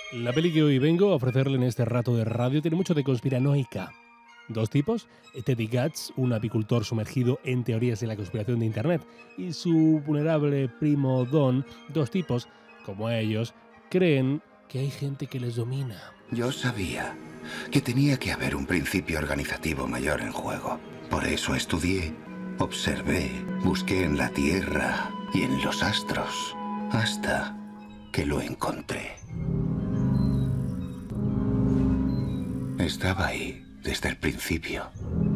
La peli que hoy vengo a ofrecerle en este rato de radio tiene mucho de conspiranoica. Dos tipos, Teddy Gatz, un apicultor sumergido en teorías de la conspiración de Internet, y su vulnerable primo Don, dos tipos, como ellos, creen que hay gente que les domina. Yo sabía que tenía que haber un principio organizativo mayor en juego. Por eso estudié, observé, busqué en la Tierra y en los astros, hasta que lo encontré. Estaba ahí desde el principio.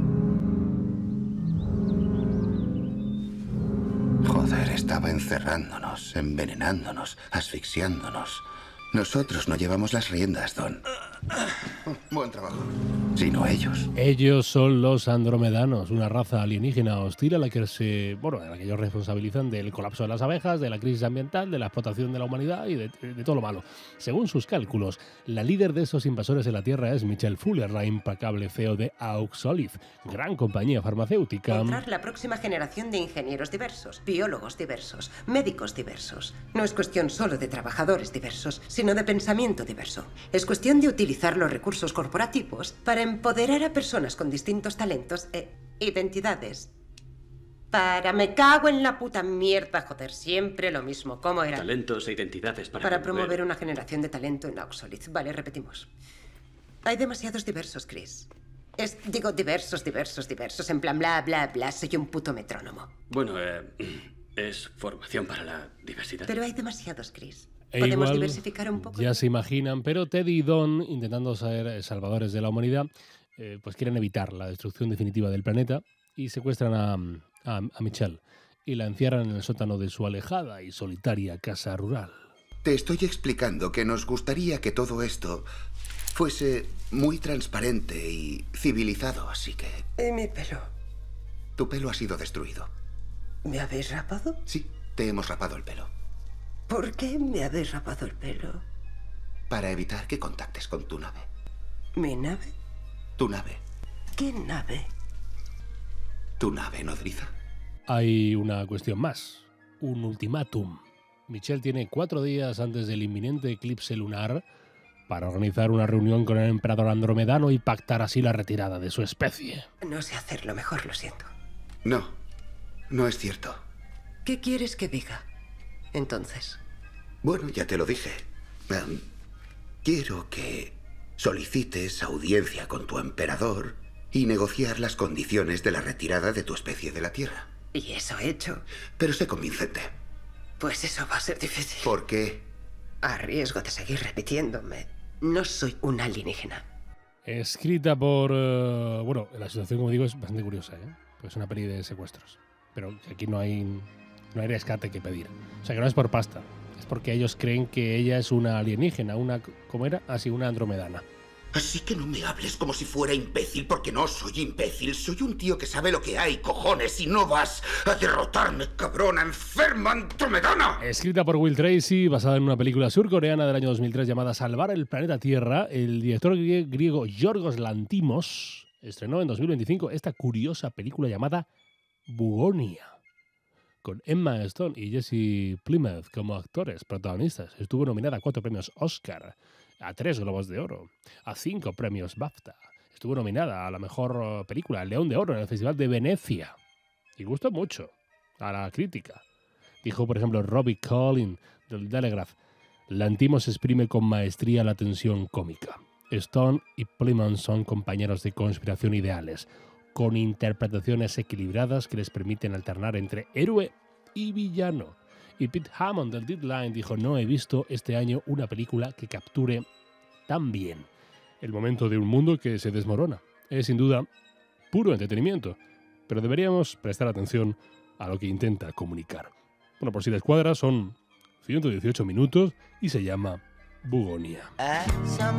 Joder, estaba encerrándonos, envenenándonos, asfixiándonos. Nosotros no llevamos las riendas, Don. Buen trabajo. Sino ellos. Ellos son los andromedanos, una raza alienígena hostil a la que ellos responsabilizan del colapso de las abejas, de la crisis ambiental, de la explotación de la humanidad y de todo lo malo. Según sus cálculos, la líder de estos invasores en la Tierra es Michelle Fuller, la impecable CEO de Auxolith, gran compañía farmacéutica. Encontrar la próxima generación de ingenieros diversos, biólogos diversos, médicos diversos. No es cuestión solo de trabajadores diversos, sino de pensamiento diverso. Es cuestión de utilizar los recursos corporativos para empoderar a personas con distintos talentos e identidades. Me cago en la puta mierda, joder, siempre lo mismo. ¿Cómo era? Talentos e identidades Para promover una generación de talento en Auxolith. Vale, repetimos. Hay demasiados diversos, Chris. Diversos, en plan bla, bla, bla, soy un puto metrónomo. Bueno, es formación para la diversidad. Pero hay demasiados, Chris. ¿Podemos igual, diversificar un poco? Ya se imaginan, pero Teddy y Don, intentando ser salvadores de la humanidad, pues quieren evitar la destrucción definitiva del planeta y secuestran a Michelle y la encierran en el sótano de su alejada y solitaria casa rural. Te estoy explicando que nos gustaría que todo esto fuese muy transparente y civilizado, así que... ¿Y mi pelo? Tu pelo ha sido destruido. ¿Me habéis rapado? Sí, te hemos rapado el pelo. ¿Por qué me habéis rapado el pelo? Para evitar que contactes con tu nave. ¿Mi nave? Tu nave. ¿Qué nave? Tu nave nodriza. Hay una cuestión más, un ultimátum. Michelle tiene 4 días antes del inminente eclipse lunar para organizar una reunión con el emperador andromedano y pactar así la retirada de su especie. No sé hacerlo mejor, lo siento. No, no es cierto. ¿Qué quieres que diga? Entonces. Bueno, ya te lo dije. Quiero que solicites audiencia con tu emperador y negociar las condiciones de la retirada de tu especie de la Tierra. ¿Y eso he hecho? Pero sé convincente. Pues eso va a ser difícil. ¿Por qué? A riesgo de seguir repitiéndome, no soy un alienígena. Escrita por... la situación, como digo, es bastante curiosa, ¿eh? Pues es una peli de secuestros. Pero aquí no hay rescate que pedir. O sea, que no es por pasta. Es porque ellos creen que ella es una alienígena, ¿cómo era? Así, una andromedana. Así que no me hables como si fuera imbécil, porque no soy imbécil. Soy un tío que sabe lo que hay, cojones, y no vas a derrotarme, cabrona, enferma andromedana. Escrita por Will Tracy, basada en una película surcoreana del año 2003 llamada Salvar el planeta Tierra, el director griego Yorgos Lanthimos estrenó en 2025 esta curiosa película llamada Bugonia, con Emma Stone y Jesse Plemons como actores protagonistas. Estuvo nominada a 4 premios Oscar, a 3 Globos de Oro, a 5 premios BAFTA. Estuvo nominada a la mejor película, el León de Oro, en el Festival de Venecia. Y gustó mucho a la crítica. Dijo, por ejemplo, Robbie Collin del Telegraph: Lanthimos exprime con maestría la tensión cómica. Stone y Plemons son compañeros de conspiración ideales, con interpretaciones equilibradas que les permiten alternar entre héroe y villano. Y Pete Hammond del Deadline dijo: no he visto este año una película que capture tan bien el momento de un mundo que se desmorona. Es sin duda puro entretenimiento, pero deberíamos prestar atención a lo que intenta comunicar. Bueno, por si les cuadra, son 118 minutos y se llama Bugonia.